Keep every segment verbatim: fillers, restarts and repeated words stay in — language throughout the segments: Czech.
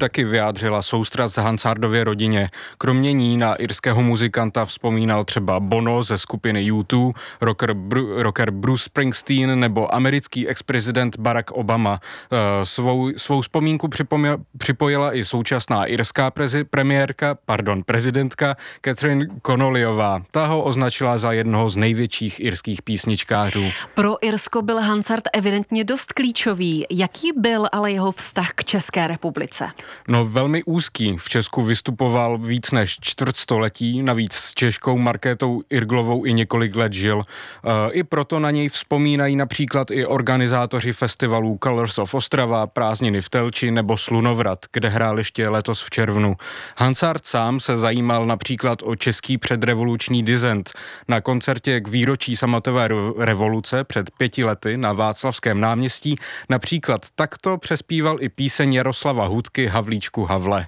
taky vyjádřila soustrast Hansardově rodině. Kromě ní na irského muzikanta vzpomínal třeba Bono ze skupiny U dva, rocker, Bru, rocker Bruce Springsteen nebo americký ex-prezident Barack Obama. Svou, svou vzpomínku připojila i současná irská prezi, premiérka, pardon, prezidentka Catherine Connollyová. Ta ho označila za jednoho z největších irských písničkářů. Pro Irsko byl Hansard evidentně dost klíčový. Jaký byl ale jeho vztah k České republice? No velmi úzký. V Česku vystupoval víc než čtvrtstoletí, navíc s Češkou Markétou Irglovou i několik let žil. I proto na něj vzpomínají například i organizátoři festivalů Colors of Ostrava, Prázdniny v Telči nebo Slunovrat, kde hrál ještě letos v červnu. Hansard sám se zajímal například o český předrevoluční dizent. Na koncertě k výročí sametové revoluce před pěti lety na Václavském náměstí například takto přespíval i píseň Jaroslava Hudky Havlíčku Havle.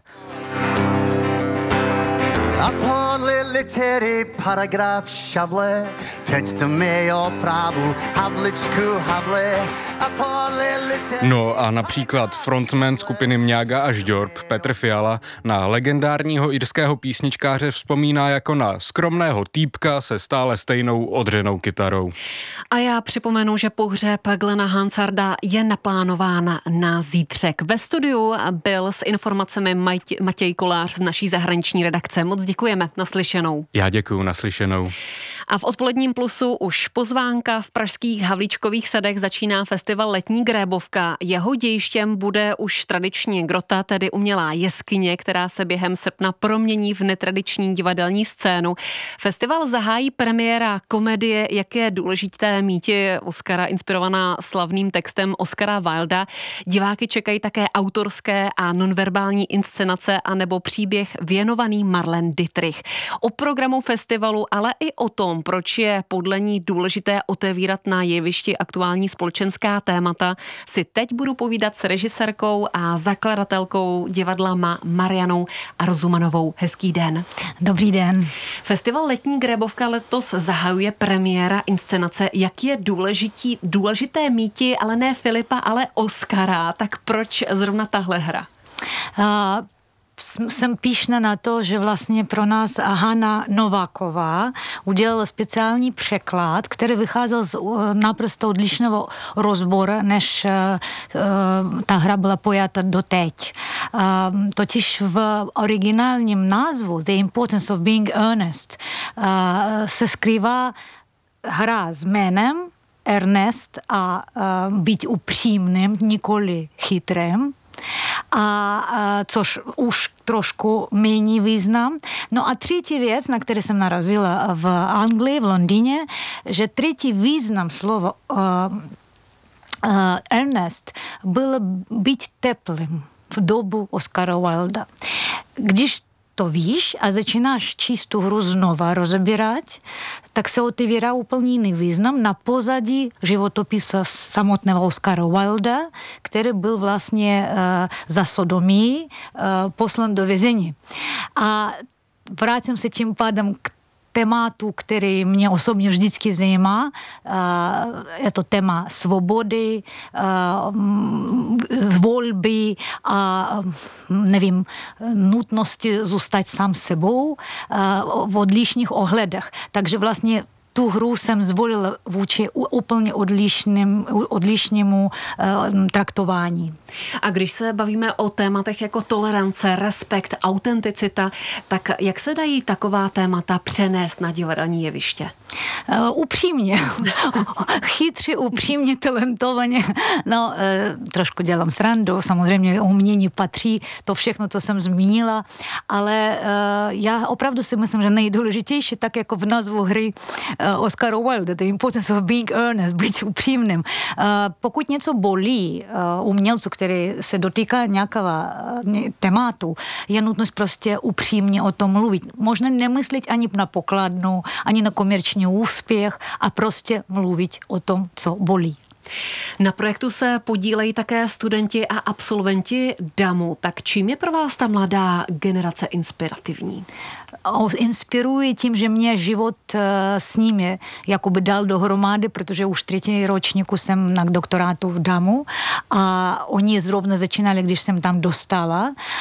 A podle litery paragraf šavle, teď to mi opravu Havličku Havle. A podle litery... No a například frontman skupiny Mňága a Žďorb Petr Fiala na legendárního irského písničkáře vzpomíná jako na skromného týpka se stále stejnou odřenou kytarou. A já připomenu, že pohřeb Glena Hansarda je naplánován na zítřek. Ve studiu byl s informacemi Matěj Kolář z naší zahraniční redakce. Moc děkujeme, naslyšenou. Já děkuju, naslyšenou. A v odpoledním plusu už pozvánka. V pražských Havlíčkových sadech začíná festival Letní grébovka. Jeho dějištěm bude už tradičně grota, tedy umělá jeskyně, která se během srpna promění v netradiční divadelní scénu. Festival zahájí premiéra komedie Jak je důležité míti Oscara, inspirovaná slavným textem Oscara Wilda. Diváky čekají také autorské a nonverbální inscenace anebo příběh věnovaný Marlene Dietrich. O programu festivalu, ale i o tom, proč je podle ní důležité otevírat na jevišti aktuální společenská témata, si teď budu povídat s režisérkou a zakladatelkou divadla Marianou Arzumanovou. Hezký den. Dobrý den. Festival Letní grébovka letos zahajuje premiéra inscenace Jak je důležitý, důležité míti, ale ne Filipa, ale Oscara. Tak proč zrovna tahle hra? Uh... Jsem píšná na to, že vlastně pro nás Hana Nováková udělala speciální překlad, který vycházel z naprosto odlišného rozboru, než uh, ta hra byla pojata doteď. Uh, totiž v originálním názvu The Importance of Being Earnest uh, se skrývá hra s jménem Ernest a uh, být upřímným, nikoli chytrým. A, a což už trošku mění význam. No a třetí věc, na které jsem narazila v Anglii, v Londýně, že třetí význam slova uh, uh, Ernest byl být teplým v dobu Oscara Wilda. Když to víš a začínáš číst tu hru znova rozebírat, tak se otevírá úplně jiný význam na pozadí životopisa samotného Oscara Wilda, který byl vlastně uh, za sodomii uh, poslan do vězení. A vrátím se tím pádem k tématu, který mě osobně vždycky zajímá. Je to téma svobody, volby a nevím, nutnosti zůstat sám sebou v odlišných ohledech. Takže vlastně tu hru jsem zvolila vůči úplně odlišným, odlišnému uh, traktování. A když se bavíme o tématech jako tolerance, respekt, autenticita, tak jak se dají taková témata přenést na divadelní jeviště? Uh, upřímně. Chytře, upřímně, talentovaně. No, uh, trošku dělám srandu, samozřejmě umění patří to všechno, co jsem zmínila, ale uh, já opravdu si myslím, že nejdůležitější, tak jako v názvu hry uh, Oscara Wilda, The Importance of Being Earnest, být upřímným. Uh, pokud něco bolí uh, umělců, který se dotýká nějakého uh, tématu, je nutnost prostě upřímně o tom mluvit. Možná nemyslet ani na pokladnu, ani na komerční úspěch a prostě mluvit o tom, co bolí. Na projektu se podílejí také studenti a absolventi DAMu. Tak čím je pro vás ta mladá generace inspirativní? Inspiruje tím, že mě život s nimi jakoby dal dohromady, protože už třetí ročníku jsem na doktorátu v DAMu a oni zrovna začínali, když jsem tam dostala